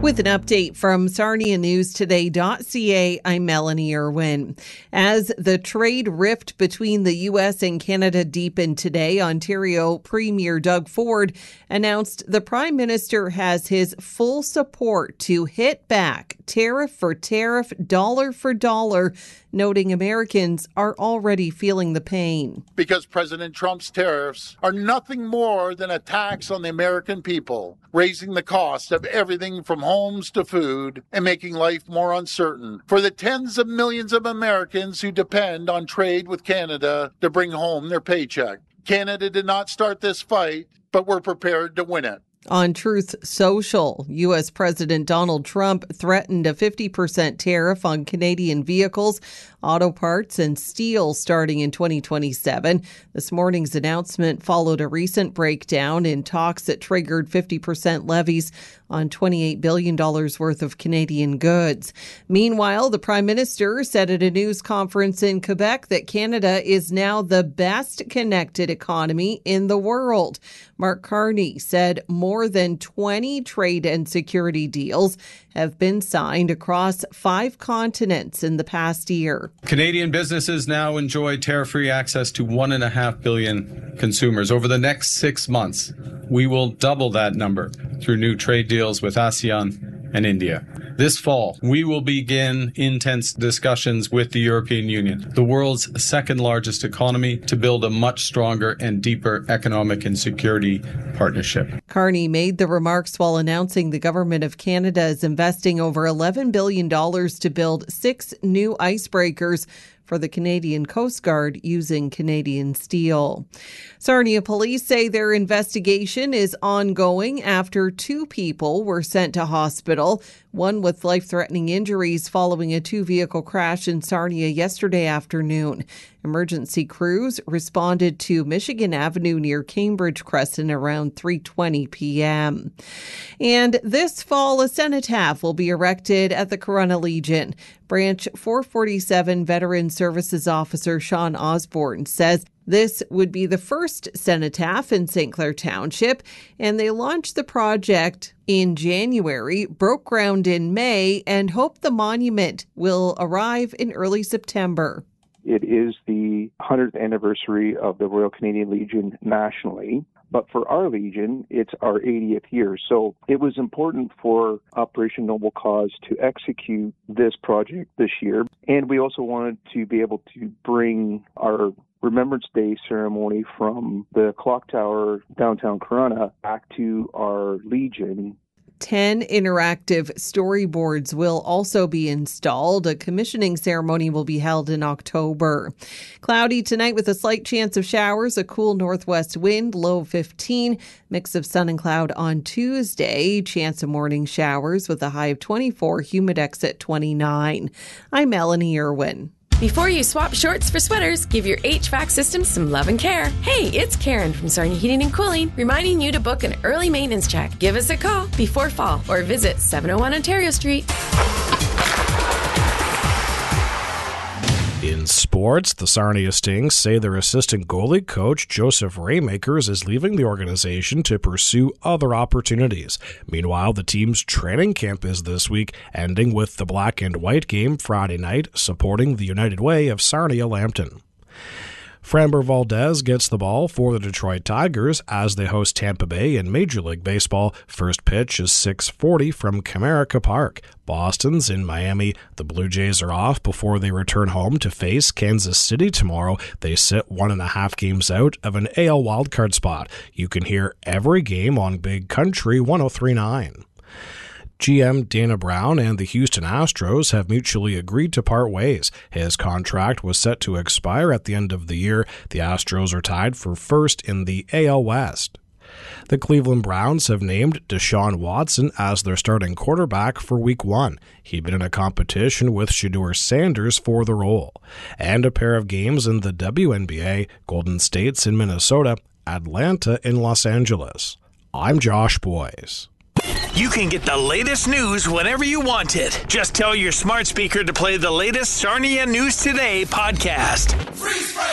With an update from SarniaNewsToday.ca, I'm Melanie Irwin. As the trade rift between the U.S. and Canada deepened today, Ontario Premier Doug Ford announced the Prime Minister has his full support to hit back tariff for tariff, dollar for dollar, noting Americans are already feeling the pain. Because President Trump's tariffs are nothing more than a tax on the American people, raising the cost of everything from homes to food and making life more uncertain for the tens of millions of Americans who depend on trade with Canada to bring home their paycheck. Canada did not start this fight, but we're prepared to win it. On Truth Social, U.S. President Donald Trump threatened a 50% tariff on Canadian vehicles, auto parts, and steel starting in 2027. This morning's announcement followed a recent breakdown in talks that triggered 50% levies on $28 billion worth of Canadian goods. Meanwhile, the Prime Minister said at a news conference in Quebec that Canada is now the best connected economy in the world. Mark Carney said more than 20 trade and security deals have been signed across 5 continents in the past year. Canadian businesses now enjoy tariff-free access to 1.5 billion consumers. Over the next 6 months, we will double that number through new trade deals with ASEAN and India. This fall, we will begin intense discussions with the European Union, the world's second largest economy, to build a much stronger and deeper economic and security partnership. Carney made the remarks while announcing the Government of Canada is investing over $11 billion to build 6 new icebreakers for the Canadian Coast Guard using Canadian steel. Sarnia police say their investigation is ongoing after 2 people were sent to hospital, one with life-threatening injuries following a 2-vehicle crash in Sarnia yesterday afternoon. Emergency crews responded to Michigan Avenue near Cambridge Crescent around 3:20 p.m. And this fall, a cenotaph will be erected at the Corunna Legion. Branch 447 Veteran Services Officer Sean Osborne says this would be the first cenotaph in St. Clair Township, and they launched the project in January, broke ground in May, and hope the monument will arrive in early September. It is the 100th anniversary of the Royal Canadian Legion nationally. But for our Legion, it's our 80th year. So it was important for Operation Noble Cause to execute this project this year. And we also wanted to be able to bring our Remembrance Day ceremony from the clock tower downtown Corunna back to our Legion. 10 interactive storyboards will also be installed. A commissioning ceremony will be held in October. Cloudy tonight with a slight chance of showers, a cool northwest wind, low 15. Mix of sun and cloud on Tuesday. Chance of morning showers with a high of 24, humidex at 29. I'm Melanie Irwin. Before you swap shorts for sweaters, give your HVAC system some love and care. Hey, it's Karen from Sarnia Heating and Cooling, reminding you to book an early maintenance check. Give us a call before fall or visit 701 Ontario Street. In sports, the Sarnia Stings say their assistant goalie coach, Joseph Raymakers, is leaving the organization to pursue other opportunities. Meanwhile, the team's training camp is this week, ending with the Black and White game Friday night, supporting the United Way of Sarnia-Lambton. Framber Valdez gets the ball for the Detroit Tigers as they host Tampa Bay in Major League Baseball. First pitch is 6:40 from Comerica Park. Boston's in Miami. The Blue Jays are off before they return home to face Kansas City tomorrow. They sit 1.5 games out of an AL wildcard spot. You can hear every game on Big Country 103.9. GM Dana Brown and the Houston Astros have mutually agreed to part ways. His contract was set to expire at the end of the year. The Astros are tied for first in the AL West. The Cleveland Browns have named Deshaun Watson as their starting quarterback for Week 1. He'd been in a competition with Shedeur Sanders for the role. And a pair of games in the WNBA, Golden State's in Minnesota, Atlanta in Los Angeles. I'm Josh Boyes. You can get the latest news whenever you want it. Just tell your smart speaker to play the latest Sarnia News Today podcast. Freeze frame!